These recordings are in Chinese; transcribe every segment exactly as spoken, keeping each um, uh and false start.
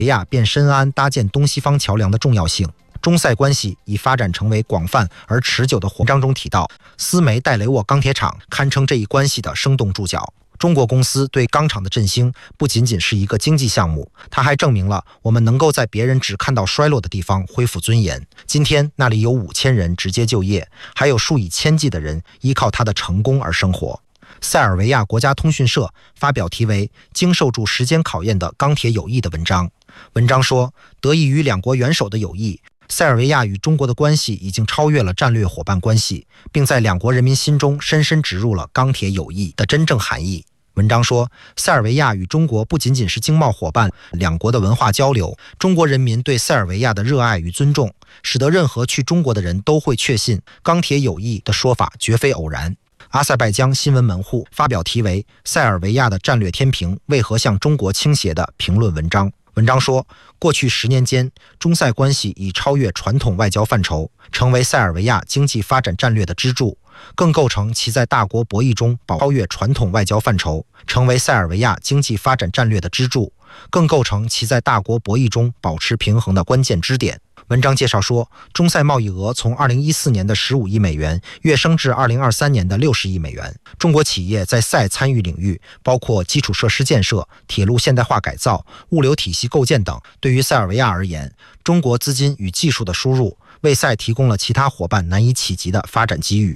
维亚便深谙搭建东西方桥梁的重要性。中塞关系已发展成为广泛而持久的活动。文章中提到，斯梅戴雷沃钢铁厂堪称这一关系的生动注脚。中国公司对钢厂的振兴不仅仅是一个经济项目，它还证明了我们能够在别人只看到衰落的地方恢复尊严。今天那里有五千人直接就业，还有数以千计的人依靠它的成功而生活。塞尔维亚国家通讯社发表题为《经受住时间考验的钢铁友谊》的文章。文章说，得益于两国元首的友谊，塞尔维亚与中国的关系已经超越了战略伙伴关系，并在两国人民心中深深植入了钢铁友谊的真正含义。文章说，塞尔维亚与中国不仅仅是经贸伙伴，两国的文化交流，中国人民对塞尔维亚的热爱与尊重，使得任何去中国的人都会确信钢铁友谊的说法绝非偶然。阿塞拜疆新闻门户发表题为《塞尔维亚的战略天平为何向中国倾斜》的评论文章。文章说，过去十年间，中塞关系已超越传统外交范畴，成为塞尔维亚经济发展战略的支柱，更构成其在大国博弈中超越传统外交范畴，成为塞尔维亚经济发展战略的支柱，更构成其在大国博弈中保持平衡的关键支点。文章介绍说，中塞贸易额从二零一四年的十五亿美元跃升至二零二三年的六十亿美元。中国企业在塞参与领域包括基础设施建设、铁路现代化改造、物流体系构建等。对于塞尔维亚而言，中国资金与技术的输入为塞提供了其他伙伴难以企及的发展机遇。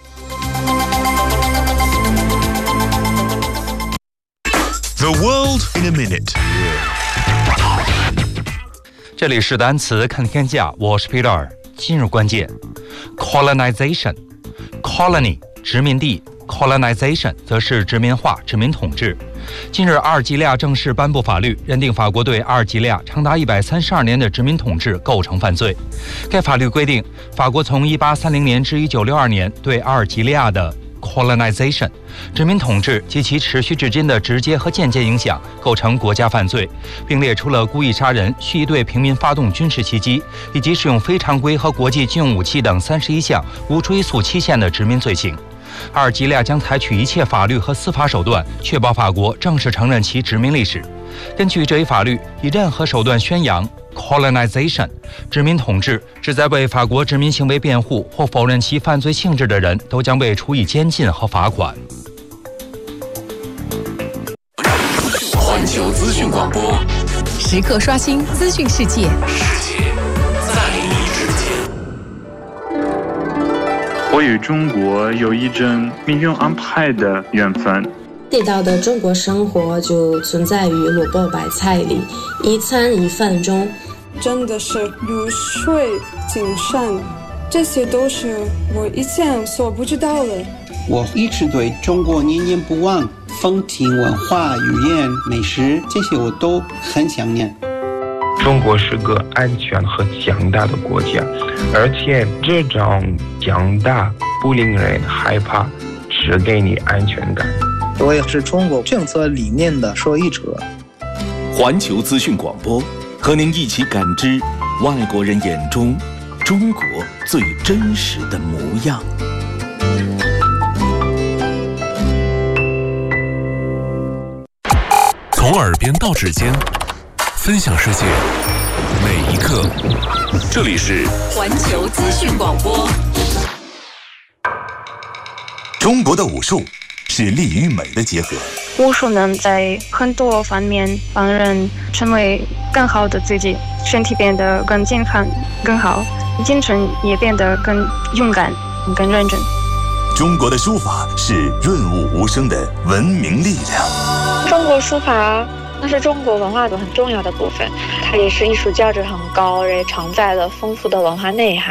The world in a minute。 这里是单词看天下，我是 Peter。今日关键 colonization colony 殖民地， colonization 则是殖民化、殖民统治。近日，阿尔及利亚正式颁布法律，认定法国对阿尔及利亚长达一百三十二年的殖民统治构成犯罪。该法律规定，法国从一八三零年至一九六二年对阿尔及利亚的colonization 殖民统治及其持续至今的直接和间接影响构成国家犯罪，并列出了故意杀人、蓄意对平民发动军事袭击以及使用非常规和国际军用武器等三十一项无追诉期限的殖民罪行。阿尔及利亚将采取一切法律和司法手段，确保法国正式承认其殖民历史。根据这一法律，以任何手段宣扬 colonization 殖民统治，旨在为法国殖民行为辩护或否认其犯罪性质的人，都将被处以监禁和罚款。 环球资讯广播， 时刻刷新资讯世界， 世界在你之间。 我与中国有一种命运安排的缘分。 地道的中国生活就存在于萝卜白菜里，一餐一饭中。 真的是如水精深，这些都是我以前所不知道的。 我一直对中国念念不忘，风情文化、语言、美食，这些我都很想念。 中国是个安全和强大的国家，而且这种强大不令人害怕，只给你安全感。 我也是中国政策理念的受益者。 环球资讯广播，和您一起感知外国人眼中中国最真实的模样。 从耳边到指尖，分享世界每一刻。这里是环球资讯广播。 中国的武术是力与美的结合。 武术能在很多方面帮人成为更好的自己，身体变得更健康、更好，精神也变得更勇敢、更认真。 中国的书法是润物无声的文明力量。 中国书法那是中国文化的很重要的部分，它也是艺术价值很高，也承载了丰富的文化内涵。